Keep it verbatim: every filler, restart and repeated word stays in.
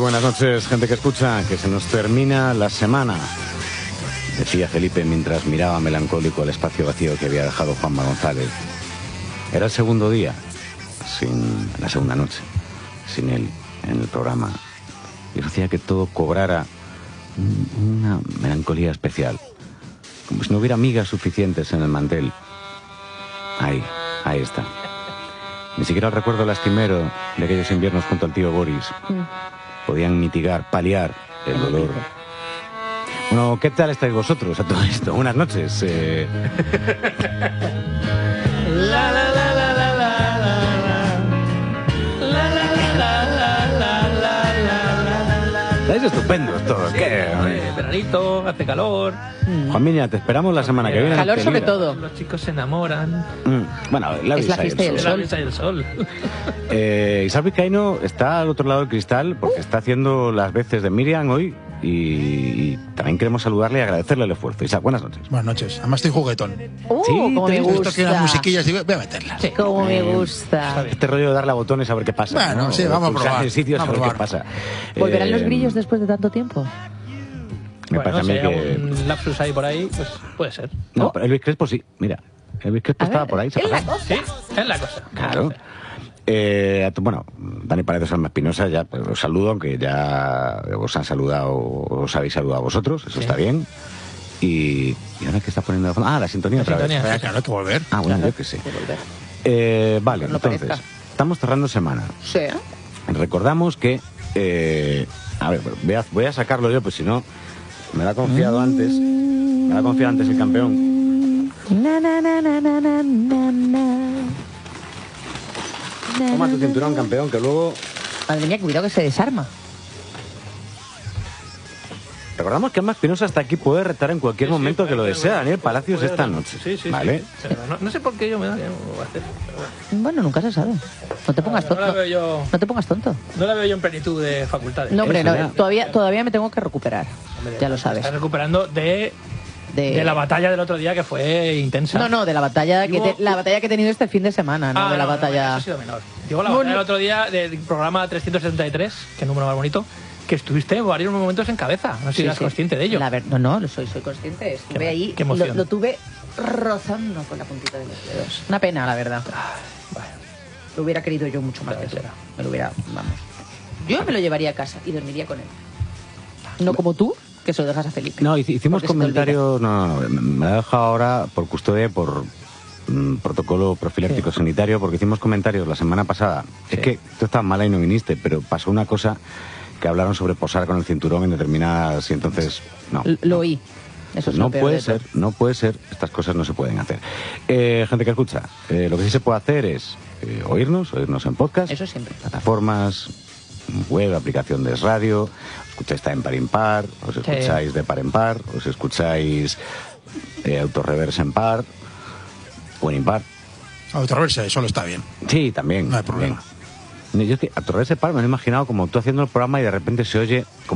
buenas noches, gente que escucha, que se nos termina la semana, decía Felipe mientras miraba melancólico el espacio vacío que había dejado Juanma González. Era el segundo día, sin la segunda noche, sin él en el programa, y hacía que todo cobrara una melancolía especial, como si no hubiera migas suficientes en el mantel. Ahí, ahí está. Ni siquiera el recuerdo lastimero de aquellos inviernos junto al tío Boris podían mitigar, paliar el dolor. Bueno, ¿qué tal estáis vosotros a todo esto? Buenas noches. Eh... la, la, la, la, la, la, la. Estáis estupendos todos. Sí, ¿Qué? Eh, veranito, hace calor. Juanmiña, te esperamos la semana que viene. Calor sobre todo. Los chicos se enamoran. Mm, bueno, la Es la vista y el fiesta y el sol. Es la fiesta y el sol. Eh, Isaac Vizcaíno está al otro lado del cristal porque está haciendo las veces de Miriam hoy y, y también queremos saludarle y agradecerle el esfuerzo. Isaac, buenas noches. Buenas noches. Además estoy juguetón. Uh, Sí, como te me he Esto gusta. tiene las musiquillas, digo, voy a meterlas. Sí. Como me Eh, gusta. Este rollo de darle a botones a ver qué pasa. Bueno, ¿no? sí, O vamos a pulsar probar. en sitios a Vamos ver a qué probar. pasa. ¿Volverán Eh, los grillos después de tanto tiempo? Me Bueno, parece si a mí hay que... algún lapsus ahí por ahí, pues puede ser. No, Oh. pero Elvis Crespo sí, mira. Elvis Crespo A estaba ver, por ahí. ¿se es la acuerdan? cosa. Sí, es la cosa. Claro. Eh, a tu- bueno, Dani Paredes, Alma Espinosa, ya pues, os saludo, aunque ya os han saludado, os habéis saludado a vosotros, eso Sí. está bien. Y, y ahora que está poniendo de fondo. Ah, la sintonía La otra sintonía. vez. Vaya, claro, hay que volver. Ah, bueno, yo que sé. Eh, vale, No entonces, parezca. estamos cerrando semana. Sí. Recordamos que, eh, a ver, voy a, voy a sacarlo yo, pues si no, me lo ha confiado antes, me lo ha confiado antes el campeón. Na, na, na, na, na, na, na, na. Toma tu cinturón, campeón, que luego... Madre mía, cuidado que se desarma. Recordamos que Alma Espinosa está aquí, puede retar en cualquier Sí, sí, momento que lo puede, desea puede, Daniel puede, Palacios puede, esta puede. noche. Sí, sí, ¿vale? sí. Pero no, no sé por qué yo me da que no lo voy a hacer. Pero bueno. Bueno, nunca se sabe. No te pongas No la tonto. veo yo, No te pongas tonto. no la veo yo en plenitud de facultades. No, hombre, Eso no, ya. todavía, todavía me tengo que recuperar. Hombre, Ya lo sabes. Estás recuperando de, De, de la batalla del otro día que fue intensa. No, no, de la batalla que Hubo- te- la batalla que he tenido este fin de semana, no Ah, de la no, no, batalla. eso ha sido menor. Digo, la Bueno. batalla del otro día del programa trescientos setenta y tres, que número más bonito, que estuviste varios momentos en cabeza. No sé si Sí, eras sí. consciente de ello. La ver- no, no, lo soy, soy consciente. Estuve Qué- ahí, qué lo, emoción. lo tuve rozando con la puntita de los dedos. Una pena, la verdad. Bueno, Lo hubiera querido yo mucho más Puede que tú. ser. Me lo hubiera, vamos. Yo me lo llevaría a casa y dormiría con él. No como tú, que se lo dejas a Felipe. No, hic- hicimos Porque se te olvida. comentarios... No, no, no, me- me lo he dejado ahora por custodia, por mm, protocolo profiláctico Sí. sanitario, porque hicimos comentarios la semana pasada. Sí. Es que tú estabas mala y no viniste, pero pasó una cosa que hablaron sobre posar con el cinturón en determinadas... Y entonces, no. L- Lo oí. Eso es no lo peor puede de todo. ser, no puede ser, estas cosas no se pueden hacer. Eh, gente que escucha, eh, lo que sí se puede hacer es eh, oírnos, oírnos en podcast, Eso siempre. plataformas, web, aplicación de radio, os escucháis en par impar, os escucháis de par en par, os escucháis eh, autorreverse en par o en impar. Autoreverse, solo está bien. Sí, también. No hay también. problema. Yo es que autorreverse par me lo he imaginado como tú haciendo el programa y de repente se oye... como